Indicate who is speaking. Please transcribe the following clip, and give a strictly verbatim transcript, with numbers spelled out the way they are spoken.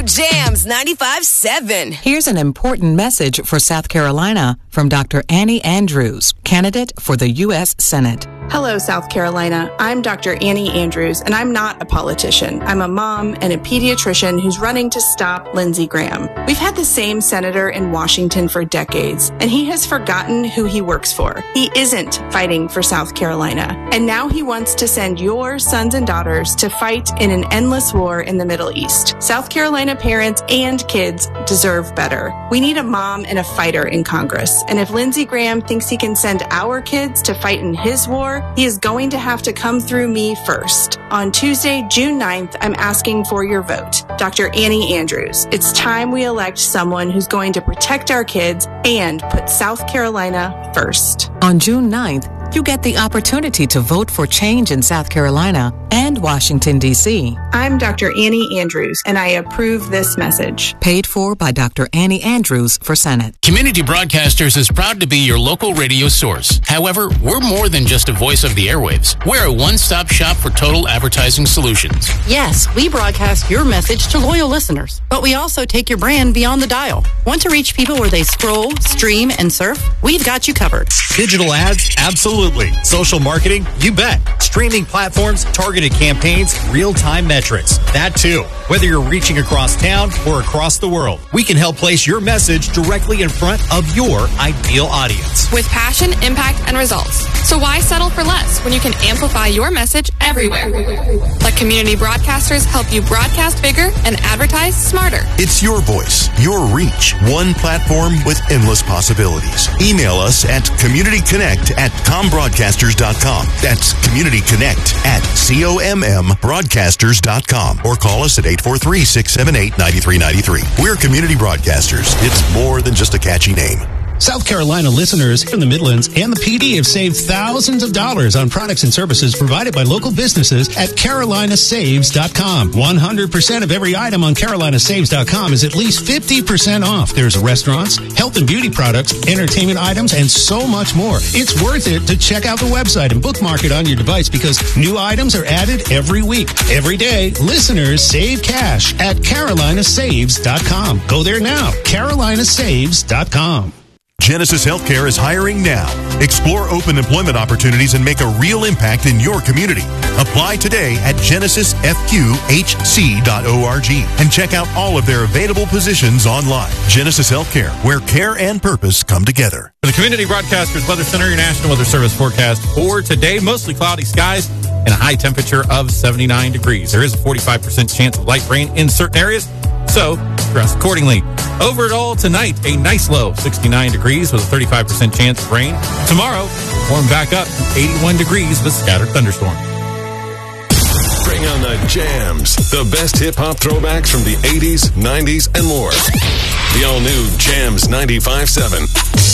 Speaker 1: Jams ninety-five point seven.
Speaker 2: Here's an important message for South Carolina from Doctor Annie Andrews, candidate for the U S Senate.
Speaker 3: Hello, South Carolina. I'm Doctor Annie Andrews, and I'm not a politician. I'm a mom and a pediatrician who's running to stop Lindsey Graham. We've had the same senator in Washington for decades, and he has forgotten who he works for. He isn't fighting for South Carolina, and now he wants to send your sons and daughters to fight in an endless war in the Middle East. South Carolina parents and kids deserve better. We need a mom and a fighter in Congress, and if Lindsey Graham thinks he can send our kids to fight in his war, he is going to have to come through me first. On Tuesday, June ninth, I'm asking for your vote. Doctor Annie Andrews. It's time we elect someone who's going to protect our kids and put South Carolina first.
Speaker 2: On June ninth, you get the opportunity to vote for change in South Carolina and Washington, D C
Speaker 3: I'm Doctor Annie Andrews, and I approve this message.
Speaker 2: Paid for by Doctor Annie Andrews for Senate.
Speaker 4: Community Broadcasters is proud to be your local radio source. However, we're more than just a voice of the airwaves. We're a one-stop shop for total advertising solutions.
Speaker 5: Yes, we broadcast your message to loyal listeners, but we also take your brand beyond the dial. Want to reach people where they scroll, stream, and surf? We've got you covered.
Speaker 6: Digital ads? Absolutely. Social marketing? You bet. Streaming platforms, targeted campaigns, real-time metrics. That too. Whether you're reaching across town or across the world, we can help place your message directly in front of your ideal audience.
Speaker 7: With passion, impact, and results. So why settle for less when you can amplify your message everywhere? Let Community Broadcasters help you broadcast bigger and advertise smarter.
Speaker 8: It's your voice, your reach, one platform with endless possibilities. Email us at communityconnect at com broadcasters dot com. That's communityconnect at com broadcasters dot com. Or call us at eight four three, six seven eight, nine three nine three. We're Community Broadcasters. It's more than just a catchy name.
Speaker 9: South Carolina listeners from the Midlands and the P D have saved thousands of dollars on products and services provided by local businesses at carolina saves dot com. one hundred percent of every item on carolina saves dot com is at least fifty percent off. There's restaurants, health and beauty products, entertainment items, and so much more. It's worth it to check out the website and bookmark it on your device because new items are added every week. Every day, listeners save cash at carolina saves dot com. Go there now, carolina saves dot com.
Speaker 8: Genesis Healthcare is hiring now. Explore open employment opportunities and make a real impact in your community. Apply today at genesis f q h c dot org and check out all of their available positions online. Genesis Healthcare, where care and purpose come together.
Speaker 10: For the Community Broadcasters Weather Center, your National Weather Service forecast for today, mostly cloudy skies and a high temperature of seventy-nine degrees. There is a forty-five percent chance of light rain in certain areas, so dress accordingly. Over it all tonight, a nice low, sixty-nine degrees with a thirty-five percent chance of rain. Tomorrow, warm back up to eighty-one degrees with scattered thunderstorms.
Speaker 11: Bring on the jams, the best hip-hop throwbacks from the eighties, nineties, and more. The all-new Jams ninety-five point seven.